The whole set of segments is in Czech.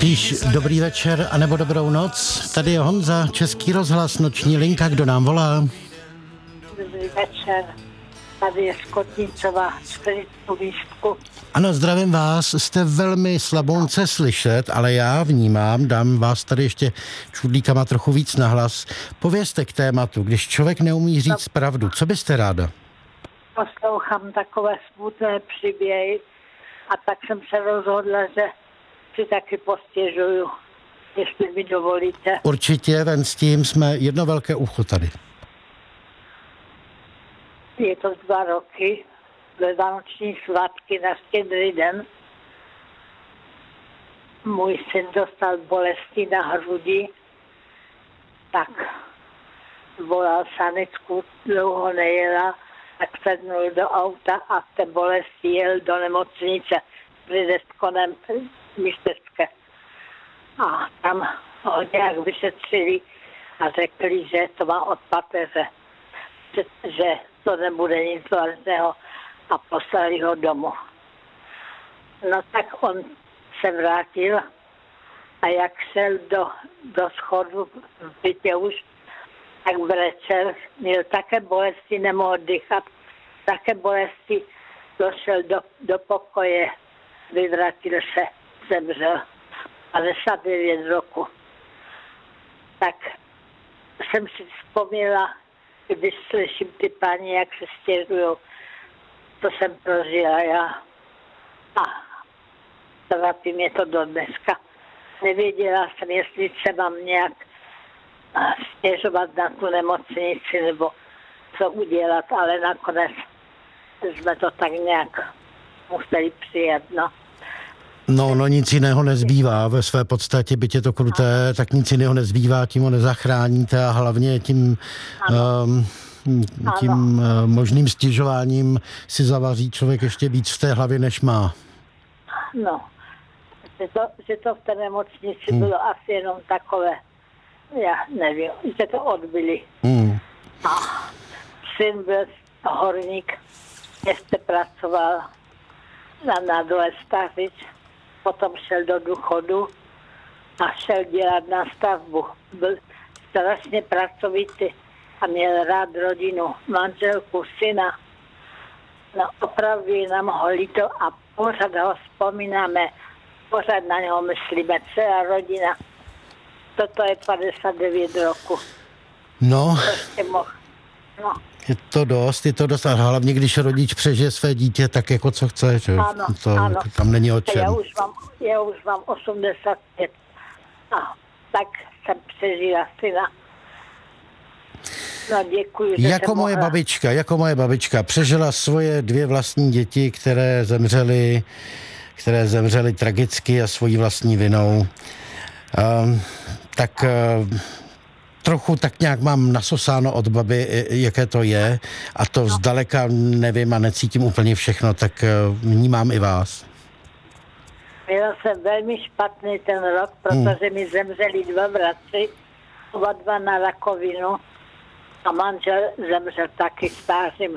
Spíš dobrý večer, anebo dobrou noc. Tady je Honza, Český rozhlas, noční linka, kdo nám volá? Dobrý večer, tady je Skotnicová, 4 výšku. Ano, zdravím vás, jste velmi slabonce slyšet, ale já vnímám, dám vás tady ještě čudlíkama trochu víc nahlas. Povězte k tématu, když člověk neumí říct pravdu, co byste ráda? Poslouchám takové smutné příběhy a tak jsem se rozhodla, že si taky postěžuju, jestli mi dovolíte. Určitě, ven s tím, jsme jedno velké ucho tady. Je to 2 roky, ve vánoční svátky na Štědrý den. Můj syn dostal bolesti na hrudi, tak volal sanitku, dlouho nejela, tak sednul do auta a v té bolesti jel do nemocnice před konem místečké. A tam ho nějak vyšetřili a řekli, že to má od pateře, že to nebude nic vážného a poslali ho domů. No tak on se vrátil a jak šel do schodu v bytě už, tak brečel, měl také bolesti, nemohl dýchat, také bolesti, došel do pokoje, vyvrátil se, zemřel, 59 roku. Tak jsem si vzpomněla, když slyším ty paní, jak se stěžují, to jsem prožila já. A trápí mě to do dneska. Nevěděla jsem, jestli se mám nějak stěžovat na tu nemocnici, nebo co udělat, ale nakonec jsme to tak nějak museli přijet, no. No, nic jiného nezbývá. Ve své podstatě, byť je to kruté, tak nic jiného nezbývá, tím ho nezachráníte a hlavně tím možným stěžováním si zavaří člověk ještě víc v té hlavě, než má. No, že to v té nemocnici bylo asi jenom takové, já nevím, že to odbyli. A syn byl horník, ještě pracoval na dole Stařic, potom šel do důchodu a šel dělat na stavbu. Byl strašně pracovitý a měl rád rodinu, manželku, syna. No opravdu je nám ho líto a pořád ho vzpomínáme, pořád na něho myslíme, celá rodina. Toto je 59 roku. No, no. je to dost a hlavně, když rodič přežije své dítě, tak jako co chce, že? Ano. Tam není o čem. Já už mám 85 a tak jsem přežila syna. No děkuji, že jako moje babička přežila svoje 2 vlastní děti, které zemřely tragicky a svojí vlastní vinou. Trochu tak nějak mám nasosáno od baby, jaké to je, a to zdaleka nevím a necítím úplně všechno, tak vnímám i vás. Měla jsem velmi špatný ten rok, protože mi zemřeli 2 bratři, oba 2 na rakovinu a manžel zemřel taky stářím,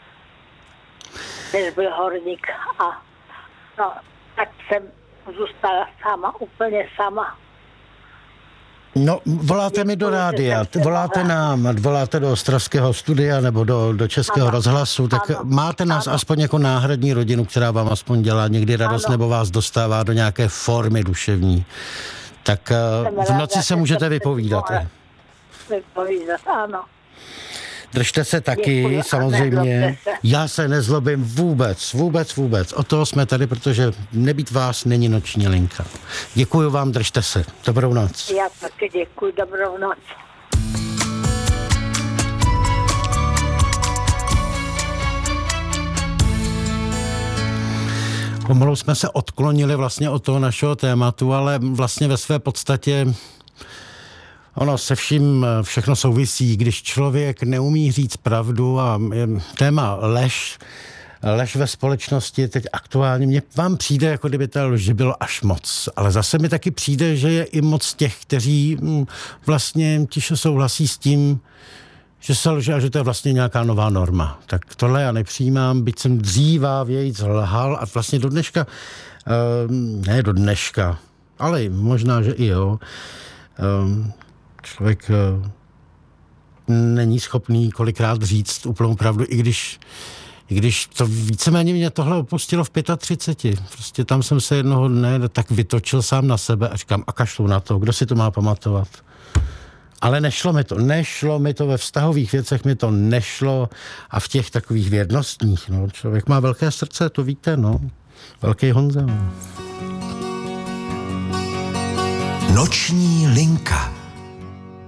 než byl horník. A no, tak jsem zůstala sama, úplně sama. No, voláte mi do rádia, voláte nám, voláte do ostravského studia nebo do Českého rozhlasu, tak máte nás aspoň jako náhradní rodinu, která vám aspoň dělá někdy radost nebo vás dostává do nějaké formy duševní. Tak v noci se můžete vypovídat. Ano. Držte se taky, děkuji, samozřejmě. Já se nezlobím vůbec. O toho jsme tady, protože nebýt vás není noční linka. Děkuji vám, držte se. Dobrou noc. Já taky děkuji, dobrou noc. Pomalu jsme se odklonili vlastně od toho našeho tématu, ale vlastně ve své podstatě ono se vším všechno souvisí, když člověk neumí říct pravdu a téma lež ve společnosti teď aktuálně, vám přijde, jako kdyby té lži bylo až moc, ale zase mi taky přijde, že je i moc těch, kteří vlastně tiše souhlasí s tím, že se lže a že to je vlastně nějaká nová norma. Tak tohle já nepřijímám, byť jsem dřívávějíc lhal a vlastně do dneška, ale možná, že i jo. Člověk není schopný kolikrát říct úplnou pravdu, i když to víceméně mě tohle opustilo v 35. Prostě tam jsem se jednoho dne tak vytočil sám na sebe a říkám, a kašlu na to, kdo si to má pamatovat. Ale nešlo mi to ve vztahových věcech, mi to nešlo a v těch takových věrnostních, no, člověk má velké srdce, to víte, no, velký Honza. No. Noční linka.